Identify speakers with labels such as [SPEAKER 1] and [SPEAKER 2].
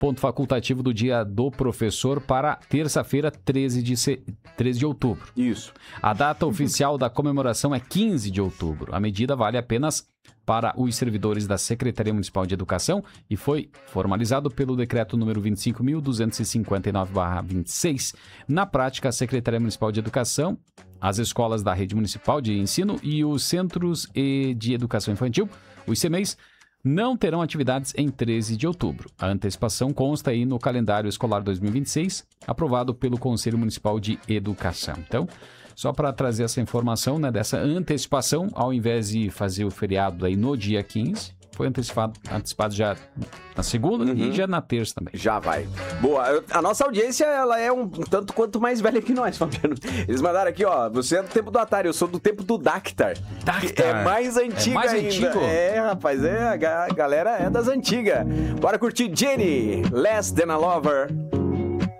[SPEAKER 1] ponto facultativo do dia do professor para terça-feira, 13 de outubro.
[SPEAKER 2] Isso.
[SPEAKER 1] A data oficial da comemoração é 15 de outubro. A medida vale apenas para os servidores da Secretaria Municipal de Educação e foi formalizado pelo decreto número 25.259/26. Na prática, a Secretaria Municipal de Educação, as escolas da rede municipal de ensino e os centros de educação infantil, os CMEIs, não terão atividades em 13 de outubro. A antecipação consta aí no calendário escolar 2026, aprovado pelo Conselho Municipal de Educação. Então, só para trazer essa informação, né, dessa antecipação, ao invés de fazer o feriado aí no dia 15, foi antecipado já na segunda e já na terça também.
[SPEAKER 2] Já vai. Boa. A nossa audiência, ela é um tanto quanto mais velha que nós, Fabiano. Eles mandaram aqui, ó, você é do tempo do Atari, eu sou do tempo do Dactar.
[SPEAKER 1] Dactar.
[SPEAKER 2] É mais antiga
[SPEAKER 1] mais
[SPEAKER 2] ainda.
[SPEAKER 1] Antigo?
[SPEAKER 2] É, rapaz, a galera é das antigas. Bora curtir Jenny, Less Than a Lover.